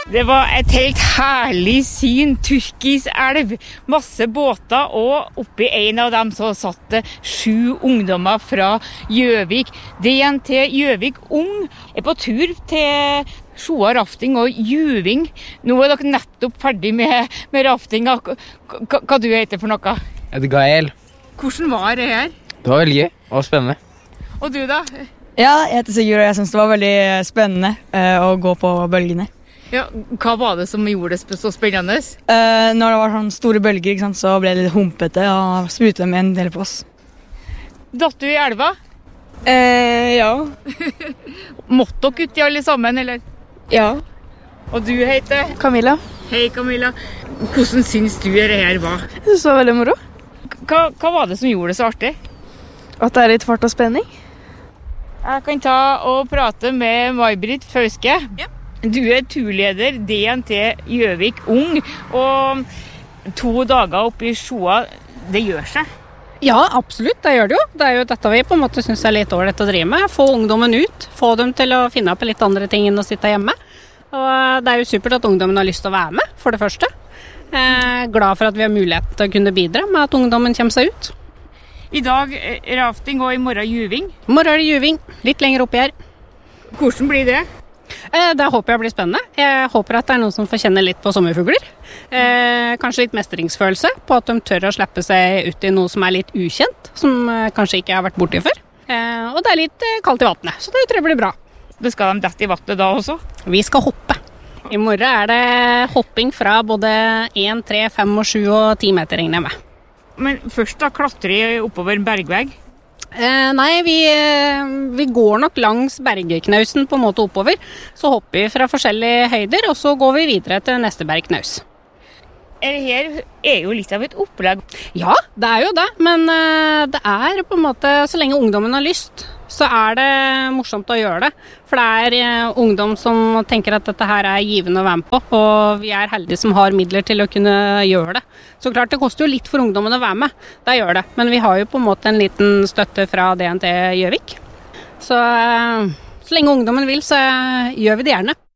Det var et helt herlig syn, turkisk elv, masse båter, og oppi en av dem så satt det 7 ungdommer fra Gjøvik. DNT Gjøvik Ung er på tur til Sjoa rafting og Juving. Nå er dere nettopp ferdig med rafting. Hva du heter for noe? Jeg heter Gael. Hvordan var det her? Det var veldig gøy og spennende. Og du da? Ja, jeg heter Sigurd, og jeg synes det var veldig spennende å gå på bølgene. Ja, hva var det som gjorde det så spennende? Når det var sånne store bølger, ikke sant, så ble det litt humpete og sprutet med en del på oss. Datt du i elva? Ja. Måtte dere uti alle sammen, eller? Ja. Og du heter? Camilla. Hei Camilla. Hvordan syns du det her var? Jeg synes det var veldig moro. Hva var det som gjorde det så artig? At det er litt fart og spenning. Jeg kan ta og prate med May-Britt Fauske. Ja. Du er turleder DNT Gjøvik Ung, og 2 dager oppe i Sjoa, det gjør seg. Ja, absolutt, det gjør det jo. Det er jo dette vi på en måte synes er litt ålreit å drive med. Få ungdommen ut, få dem til å finne på litt andre ting enn å sitte hjemme. Og det er jo supert at ungdommen har lyst til å være med, for det første. Glad for at vi har mulighet til å kunne bidra med at ungdommen kommer seg ut. I dag rafting og i morgen Juving. I morgen er det Juving, litt lenger oppi her. Hvordan blir det? Det håper jeg blir spennende. Jeg håper at det er noen som får kjenne litt på sommerfugler. Kanskje litt mestringsfølelse på at de tør å slippe seg ut i noe som er litt ukjent, som kanskje ikke har vært borti før. Og det er litt kaldt i vannet, så det tror jeg blir bra. Det skal de dette i vannet da også? Vi skal hoppe. I morgen er det hopping fra både 1, 3, 5, 7 og 10 meter, regner jeg med. Men først da klatrer jeg oppover en bergvegg? Nei, vi går nok langs bergknausen på en måte oppover. Så hopper vi fra forskjellige høyder, og så går vi videre til neste bergknaus. Det her er jo litt av et opplegg. Ja, det er jo det, men det er på en måte, så lenge ungdommen har lyst, så er det morsomt å gjøre det. For det er ungdom som tenker at dette her er givende å være med på, og vi er heldige som har midler til å kunne gjøre det. Så klart, det koster jo litt for ungdommen å være med, det gjør det. Men vi har jo på en måte en liten støtte fra DNT Gjøvik. Så lenge ungdommen vil, så gjør vi det gjerne.